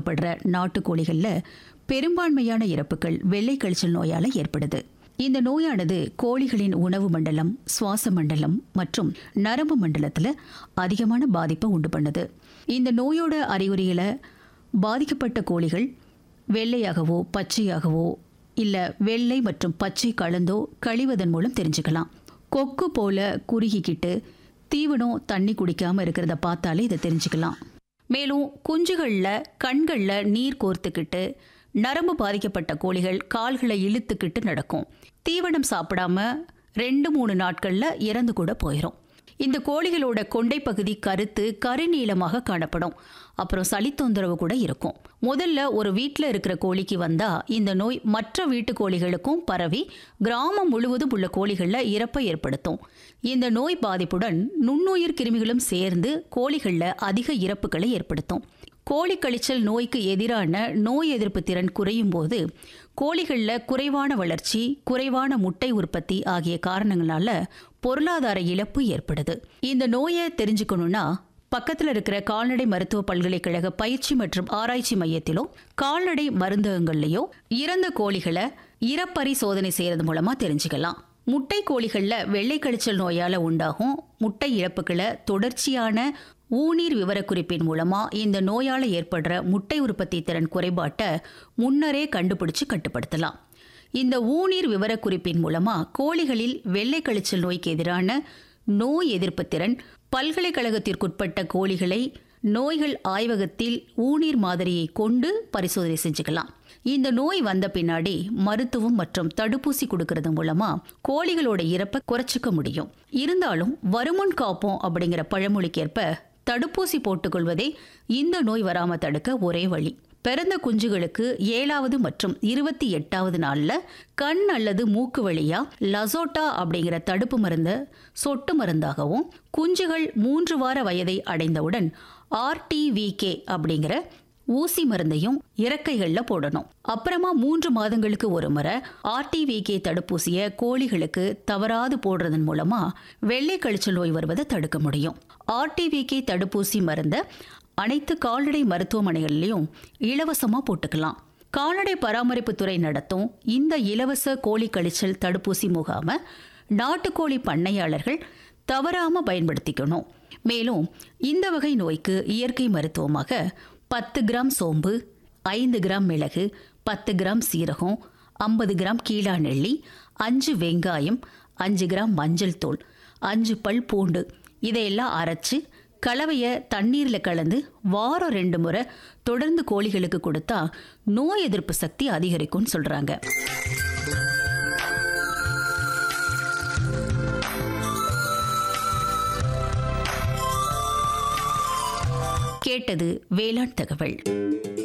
வளர்க்கப்படுற நாட்டுக்கோழிகள்ல பெரும்பான்மையான இறப்புகள் வெள்ளை கழிச்சல் நோயால ஏற்படுது. இந்த நோயானது கோழிகளின் உணவு மண்டலம், சுவாச மண்டலம் மற்றும் நரம்பு மண்டலத்தில் அதிகமான பாதிப்பை உண்டு பண்ணுது. இந்த நோயோட அறிகுறிகளை பாதிக்கப்பட்ட கோழிகள் வெள்ளையாகவோ பச்சையாகவோ இல்லை வெள்ளை மற்றும் பச்சை கலந்தோ கழிவதன் மூலம் தெரிஞ்சுக்கலாம். கொக்கு போல குறுகிக்கிட்டு தீவனம் தண்ணி குடிக்காமல் இருக்கிறத பார்த்தாலே இதை தெரிஞ்சுக்கலாம். மேலும் குஞ்சுகளில் கண்களில் நீர் கோர்த்துக்கிட்டு நரம்பு பாதிக்கப்பட்ட கோழிகள் கால்களை இழுத்துக்கிட்டு நடக்கும். தீவனம் சாப்பிடாம 2-3 நாட்களில் இறந்து கூட போயிடும். இந்த கோழிகளோட கொண்டை பகுதி கருத்து கருநீளமாக காணப்படும். அப்புறம் சளி தொந்தரவு கூட இருக்கும். முதல்ல ஒரு வீட்டில் இருக்கிற கோழிக்கு வந்தா இந்த நோய் மற்ற வீட்டு கோழிகளுக்கும் பரவி கிராமம் முழுவதும் உள்ள கோழிகளில் இறப்பை ஏற்படுத்தும். இந்த நோய் பாதிப்புடன் நுண்ணுயிர் கிருமிகளும் சேர்ந்து கோழிகளில் அதிக இறப்புகளை ஏற்படுத்தும். கோழி கழிச்சல் நோய்க்கு எதிரான நோய் எதிர்ப்பு திறன் குறையும் போது கோழிகளில் குறைவான வளர்ச்சி, குறைவான முட்டை உற்பத்தி ஆகிய காரணங்களால பொருளாதார இழப்பு ஏற்படுது. இந்த நோயை தெரிஞ்சுக்கணும்னா பக்கத்தில் இருக்கிற கால்நடை மருத்துவ பல்கலைக்கழக பயிற்சி மற்றும் ஆராய்ச்சி மையத்திலோ கால்நடை மருந்தகங்கள்லையோ இறந்த கோழிகளை இறப்பறி சோதனை செய்யறது மூலமா தெரிஞ்சுக்கலாம். முட்டை கோழிகளில் வெள்ளை கழிச்சல் நோயால உண்டாகும் முட்டை இழப்புகளை தொடர்ச்சியான ஊனீர் விவரக்குறிப்பின் மூலமா இந்த நோயால ஏற்படுற முட்டை உற்பத்தி திறன் குறைபாட்டை முன்னரே கண்டுபிடிச்சு கட்டுப்படுத்தலாம். இந்த ஊனீர் விவரக்குறிப்பின் மூலமா கோழிகளில் வெள்ளை கழிச்சல் நோய்க்கு எதிரான நோய் எதிர்ப்பு திறன், பல்கலைக்கழகத்திற்குட்பட்ட கோழிகளை நோய்கள் ஆய்வகத்தில் ஊனீர் மாதிரியை கொண்டு பரிசோதனை செஞ்சுக்கலாம். இந்த நோய் வந்த பின்னாடி மருத்துவம் மற்றும் தடுப்பூசி கொடுக்கறது மூலமா கோழிகளோட இறப்பை குறைச்சிக்க முடியும். இருந்தாலும் வருமுன் காப்போம் அப்படிங்கிற பழமொழிக்கேற்ப தடுப்பூசி போட்டுக்கொள்வதே இந்த நோய் வராம தடுக்க ஒரே வழி. பிறந்த குஞ்சுகளுக்கு 7வது மற்றும் 28வது நாள்ல கண் அல்லது மூக்கு வழியா லசோட்டா அப்படிங்கிற தடுப்பு மருந்த சொட்டு மருந்தாகவும், குஞ்சுகள் 3 வார வயதை அடைந்தவுடன் RTVK அப்படிங்கிற ஊசி மருந்தையும் இறக்கைகள்ல போடணும். அப்புறமா 3 மாதங்களுக்கு ஒரு முறை RTVK தடுப்பூசியை கோழிகளுக்கு தவறாது போடுறதன் மூலமா வெள்ளை கழிச்சல் நோய் வருவதை தடுக்க முடியும். RTVK தடுப்பூசி மருந்தை அனைத்து கால்நடை மருத்துவமனைகளிலும் இலவசமா போட்டுக்கலாம். கால்நடை பராமரிப்பு துறை நடத்தும் இந்த இலவச கோழி கழிச்சல் தடுப்பூசி முகாமை நாட்டுக்கோழி பண்ணையாளர்கள் தவறாம பயன்படுத்திக்கணும். மேலும் இந்த வகை நோய்க்கு இயற்கை மருத்துவமாக 10 கிராம் சோம்பு, 5 கிராம் மிளகு, 10 கிராம் சீரகம், 50 கிராம் கீழா நெல்லி, 5 வெங்காயம், 5 கிராம் மஞ்சள் தூள், 5 பல் பூண்டு இதையெல்லாம் அரைச்சு கலவையை தண்ணீரில் கலந்து வாரம் 2 முறை தொடர்ந்து கோழிகளுக்கு கொடுத்தா நோய் எதிர்ப்பு சக்தி அதிகரிக்கும்னு சொல்றாங்க. கேட்டது வேளாண் தகவல்.